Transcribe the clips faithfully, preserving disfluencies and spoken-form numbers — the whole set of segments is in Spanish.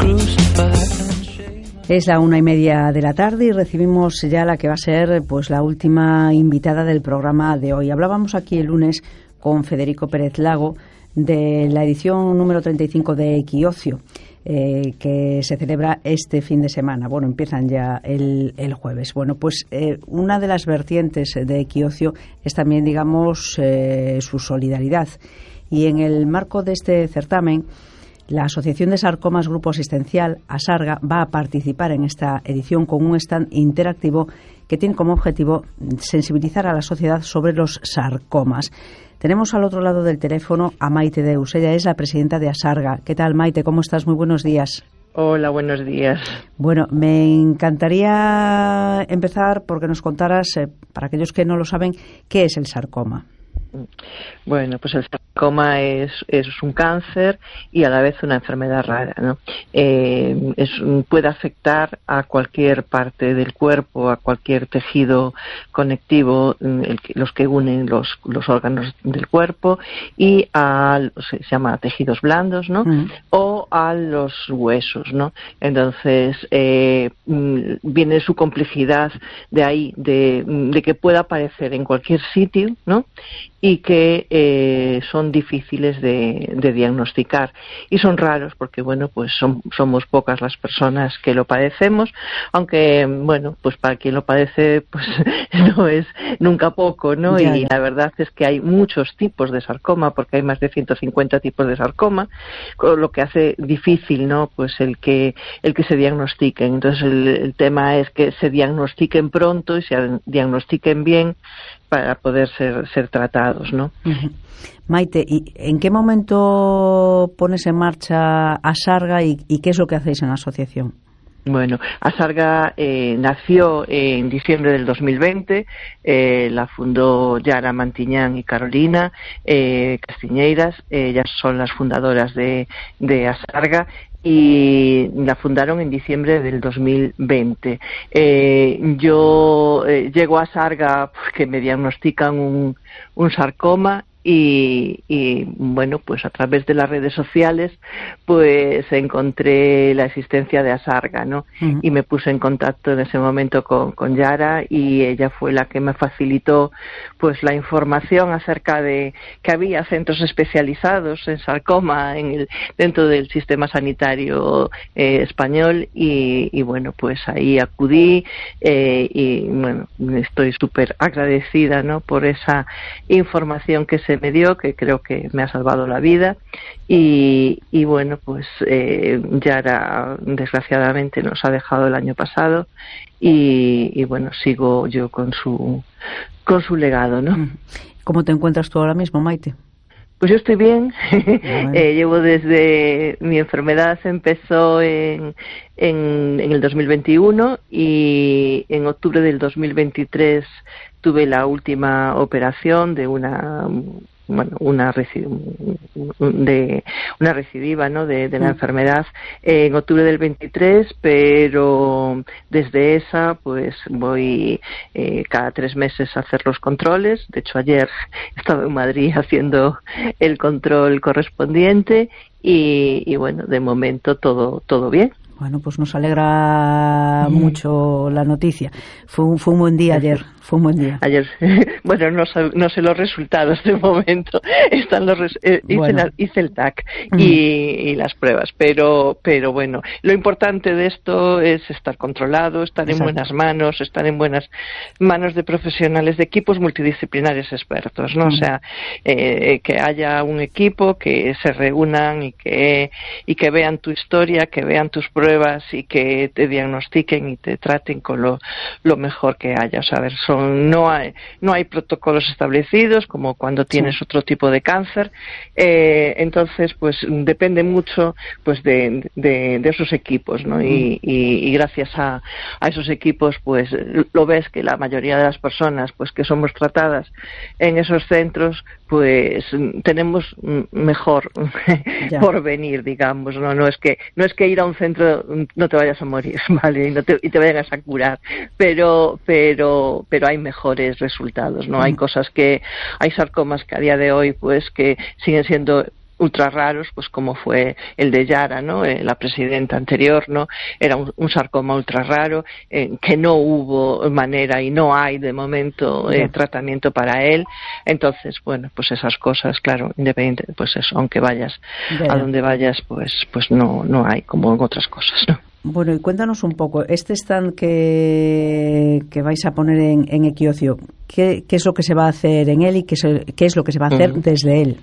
Es la una y media de la tarde y recibimos ya la que va a ser pues la última invitada del programa de hoy. Hablábamos aquí el lunes con Federico Pérez Lago de la edición número treinta y cinco de Equiocio, eh, que se celebra este fin de semana. Bueno, empiezan ya el, el jueves. Bueno, pues eh, una de las vertientes de Equiocio es también, digamos, eh, su solidaridad. Y en el marco de este certamen, la Asociación de Sarcomas Grupo Asistencial, ASARGA, va a participar en esta edición con un stand interactivo que tiene como objetivo sensibilizar a la sociedad sobre los sarcomas. Tenemos al otro lado del teléfono a Maite Deus. Ella es la presidenta de ASARGA. ¿Qué tal, Maite? ¿Cómo estás? Muy buenos días. Hola, buenos días. Bueno, me encantaría empezar porque nos contaras, eh, para aquellos que no lo saben, ¿qué es el sarcoma? Bueno, pues el sarcoma es, es un cáncer y a la vez una enfermedad rara, ¿no? Eh, es, puede afectar a cualquier parte del cuerpo, a cualquier tejido conectivo, el, los que unen los, los órganos del cuerpo, y a, se llama tejidos blandos, ¿no? Mm. O a los huesos, ¿no? Entonces, eh, viene su complejidad de ahí, de, de que pueda aparecer en cualquier sitio, ¿no? Y que eh, son difíciles de, de diagnosticar y son raros porque bueno pues son, somos pocas las personas que lo padecemos, aunque bueno pues para quien lo padece pues no es nunca poco, ¿no? Ya, ya. Y la verdad es que hay muchos tipos de sarcoma porque hay más de ciento cincuenta tipos de sarcoma, lo que hace difícil, ¿no? Pues el que el que se diagnostiquen. Entonces el, el tema es que se diagnostiquen pronto y se diagnostiquen bien para poder ser, ser tratados, ¿no? Uh-huh. Maite, ¿y en qué momento pones en marcha ASARGA y, y qué es lo que hacéis en la asociación? Bueno, ASARGA eh, nació en diciembre del dos mil veinte, eh, la fundó Yara Mantiñán y Carolina eh, Castiñeiras, ellas son las fundadoras de, de ASARGA, y la fundaron en diciembre del dos mil veinte. Eh, yo eh, llego a ASARGA porque me diagnostican un, un sarcoma y, y bueno, pues a través de las redes sociales pues encontré la existencia de ASARGA, ¿no? Uh-huh. Y me puse en contacto en ese momento con, con Yara y ella fue la que me facilitó pues la información acerca de que había centros especializados en sarcoma en el, dentro del sistema sanitario eh, español y, y bueno, pues ahí acudí eh, y bueno, estoy súper agradecida, ¿no? Por esa información que se me dio, que creo que me ha salvado la vida y, y bueno, pues eh, Yara desgraciadamente nos ha dejado el año pasado y, y bueno, sigo yo con su con su legado, ¿no? ¿Cómo te encuentras tú ahora mismo, Maite? Pues yo estoy bien, bueno. eh, llevo desde, mi enfermedad empezó en, en, en el dos mil veintiuno y en octubre del dos mil veintitrés tuve la última operación de una bueno una de una recidiva, ¿no? de, de la enfermedad eh, en octubre del veintitrés, pero desde esa pues voy eh, cada tres meses a hacer los controles. De hecho ayer estaba en Madrid haciendo el control correspondiente y, y bueno, de momento todo todo bien. Bueno, pues nos alegra mucho la noticia. Fue un, fue un buen día ayer, fue un buen día. Ayer, bueno, no sé, no sé los resultados de momento. Están los res, eh, hice, bueno. la, hice el T A C uh-huh. y, y las pruebas, pero, pero bueno, lo importante de esto es estar controlado, estar Exacto. en buenas manos, estar en buenas manos de profesionales, de equipos multidisciplinarios expertos, ¿no? Uh-huh. O sea, eh, que haya un equipo que se reúnan y que y que vean tu historia, que vean tus pruebas y que te diagnostiquen y te traten con lo, lo mejor que haya. O sea, a ver, son, no hay, no hay protocolos establecidos como cuando tienes sí. otro tipo de cáncer. Eh, entonces, pues depende mucho, pues de, de, de esos equipos, ¿no? Y, y, y gracias a, a esos equipos, pues lo ves que la mayoría de las personas, pues que somos tratadas en esos centros, pues tenemos mejor porvenir, digamos, no, no es que, no es que ir a un centro no te vayas a morir, ¿vale? Y, no te, y te vayas a curar, pero pero pero hay mejores resultados, ¿no? Mm. Hay cosas que, hay sarcomas que a día de hoy, pues, que siguen siendo ultra raros, pues como fue el de Yara, ¿no? Eh, la presidenta anterior, ¿no? Era un, un sarcoma ultra raro, eh, que no hubo manera y no hay de momento eh, tratamiento para él. Entonces, bueno, pues esas cosas, claro, independiente, pues eso, aunque vayas yeah. a donde vayas, pues pues no no hay como en otras cosas, ¿no? Bueno, y cuéntanos un poco, este stand que, que vais a poner en, en Equiocio, ¿qué, ¿qué es lo que se va a hacer en él y qué, se, qué es lo que se va a hacer uh-huh. desde él?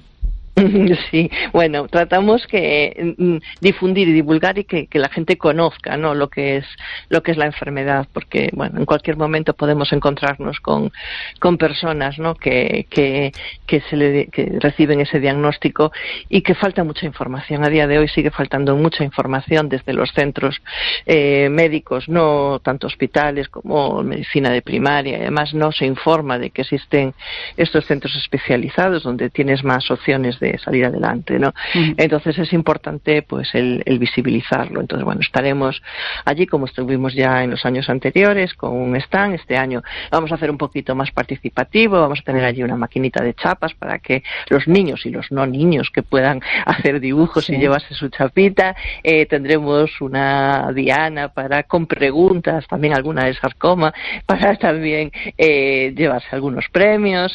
Sí, bueno, tratamos que mm, difundir y divulgar y que, que la gente conozca, ¿no? Lo que es lo que es la enfermedad, porque bueno, en cualquier momento podemos encontrarnos con con personas, ¿no? Que que que se le que reciben ese diagnóstico y que falta mucha información. A día de hoy sigue faltando mucha información desde los centros eh, médicos, no tanto hospitales como medicina de primaria. Además, no se informa de que existen estos centros especializados donde tienes más opciones de salir adelante, ¿no? Uh-huh. Entonces es importante pues el, el visibilizarlo. Entonces, bueno, estaremos allí como estuvimos ya en los años anteriores con un stand. Este año vamos a hacer un poquito más participativo, vamos a tener allí una maquinita de chapas para que los niños y los no niños que puedan hacer dibujos sí. y llevarse su chapita. Eh, tendremos una diana para con preguntas, también alguna de sarcoma, para también eh, llevarse algunos premios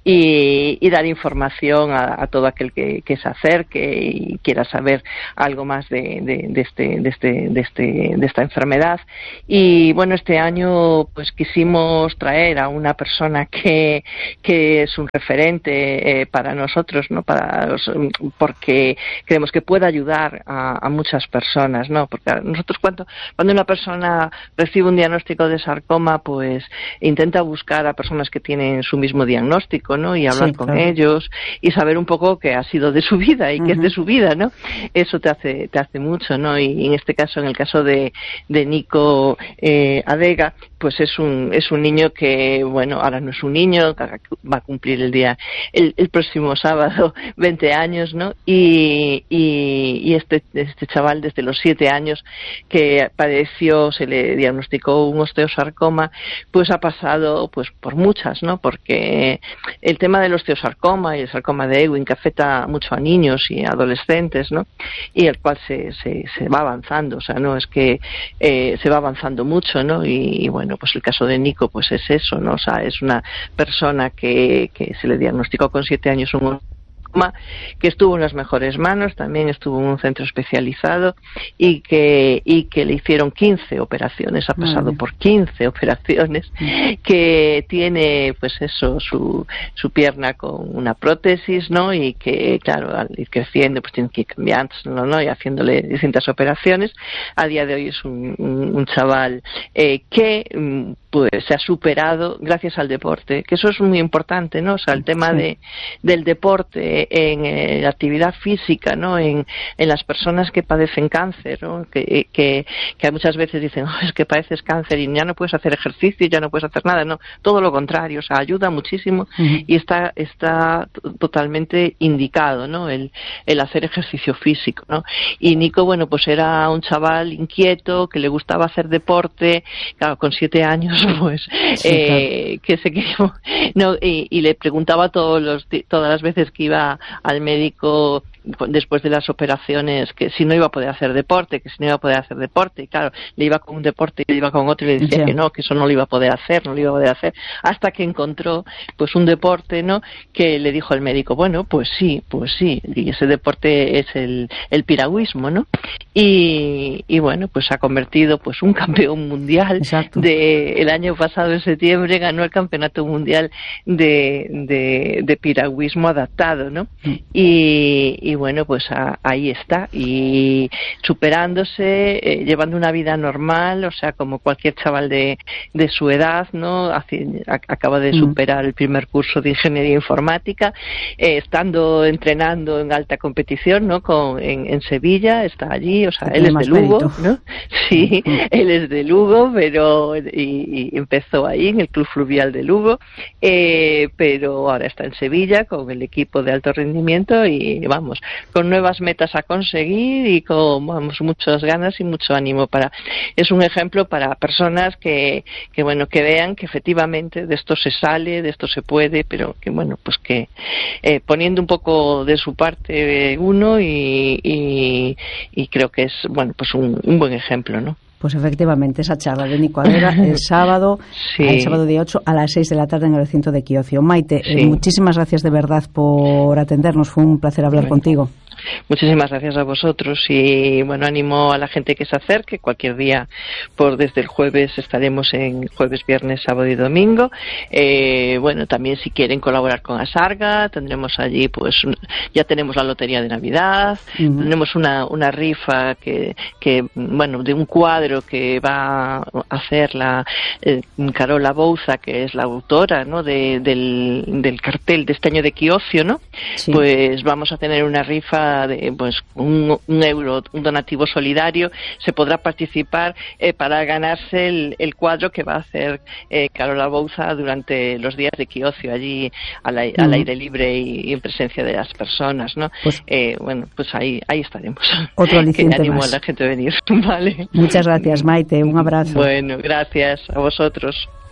y, y dar información a, a todo aquel que, que se acerque y quiera saber algo más de, de, de este de este de este de esta enfermedad. Y bueno, este año pues quisimos traer a una persona que que es un referente eh, para nosotros, no para los, porque creemos que puede ayudar a, a muchas personas, no porque nosotros cuando cuando una persona recibe un diagnóstico de sarcoma, pues intenta buscar a personas que tienen su mismo diagnóstico, ¿no? Y hablar sí, con claro. ellos y saber un poco qué ha sido de su vida y uh-huh. qué es de su vida, ¿no? Eso te hace te hace mucho, ¿no? Y en este caso, en el caso de de Nico eh, Adega, pues es un es un niño que, bueno, ahora no es un niño, va a cumplir el día el, el próximo sábado veinte años, ¿no? Y, y, y este este chaval desde los siete años que padeció, se le diagnosticó un osteosarcoma, pues ha pasado pues por muchas, ¿no? Porque el tema del osteosarcoma y el sarcoma de Ewing, que afecta mucho a niños y adolescentes, ¿no? Y el cual se se, se va avanzando, o sea, no es que eh, se va avanzando mucho, ¿no? Y, y bueno, pues el caso de Nico pues es eso, ¿no? O sea, es una persona que, que se le diagnosticó con siete años un que estuvo en las mejores manos, también estuvo en un centro especializado y que y que le hicieron quince operaciones, ha pasado por quince operaciones, que tiene pues eso, su su pierna con una prótesis, ¿no? Y que claro, al ir creciendo pues tiene que ir cambiando, ¿no? Y haciéndole distintas operaciones. A día de hoy es un, un, un chaval eh, que pues se ha superado gracias al deporte, que eso es muy importante, ¿no? O sea, el tema sí. de del deporte en eh, la actividad física, ¿no? En, en las personas que padecen cáncer, ¿no? Que, que, que muchas veces dicen, oh, es que padeces cáncer y ya no puedes hacer ejercicio, ya no puedes hacer nada, no, todo lo contrario, o sea, ayuda muchísimo uh-huh. y está está totalmente indicado, ¿no? El, el hacer ejercicio físico, ¿no? Y Nico, bueno, pues era un chaval inquieto, que le gustaba hacer deporte, claro, con siete años, pues, sí, eh, claro. que se quería, no, y, y le preguntaba todos los, todas las veces que iba al médico después de las operaciones que si no iba a poder hacer deporte, que si no iba a poder hacer deporte, y claro, le iba con un deporte y le iba con otro y le decía yeah. que no, que eso no lo iba a poder hacer, no lo iba a poder hacer, hasta que encontró pues un deporte, ¿no? Que le dijo el médico, bueno, pues sí, pues sí, y ese deporte es el, el piragüismo, ¿no? Y, y bueno, pues ha convertido pues un campeón mundial. Exacto. De el año pasado en septiembre ganó el campeonato mundial de, de, de piragüismo adaptado, ¿no? Mm. Y, y bueno, pues a, ahí está, y superándose, eh, llevando una vida normal, o sea, como cualquier chaval de, de su edad, ¿no? Hace, a, acaba de superar el primer curso de ingeniería informática, eh, estando entrenando en alta competición, ¿no? Con, en, en Sevilla, está allí, o sea, él es de Lugo, mérito. ¿No? Sí, él es de Lugo, pero y, y empezó ahí en el Club Fluvial de Lugo, eh, pero ahora está en Sevilla con el equipo de alto rendimiento y vamos, con nuevas metas a conseguir y con, vamos, muchas ganas y mucho ánimo para, es un ejemplo para personas que, que bueno, que vean que efectivamente de esto se sale, de esto se puede, pero que bueno, pues que eh, poniendo un poco de su parte uno y, y, y creo que es, bueno, pues un, un buen ejemplo, ¿no? Pues efectivamente, esa charla de Nico Aguera el sábado, sí. el sábado día ocho a las seis de la tarde en el recinto de Quiocio. Maite, sí. eh, muchísimas gracias de verdad por atendernos, fue un placer hablar bueno. contigo. Muchísimas gracias a vosotros y bueno, animo a la gente que se acerque. Cualquier día, por desde el jueves estaremos en jueves, viernes, sábado y domingo. Eh, bueno, también si quieren colaborar con Asarga, tendremos allí, pues ya tenemos la lotería de Navidad, uh-huh. tenemos una una rifa que que bueno de un cuadro que va a hacer la eh, Carola Bouza, que es la autora, ¿no? de, del del cartel de este año de Quiocio, ¿no? Sí. Pues vamos a tener una rifa de pues un, un euro, un donativo solidario. Se podrá participar eh, para ganarse el, el cuadro que va a hacer eh, Carola Bouza durante los días de Quiocio, allí al, uh-huh. al aire libre y, y en presencia de las personas, ¿no? Pues, eh, bueno, pues ahí ahí estaremos. Otro aliciente que animo más. a la gente a venir. Vale. Muchas gracias, Maite. Un abrazo. Bueno, gracias a vosotros.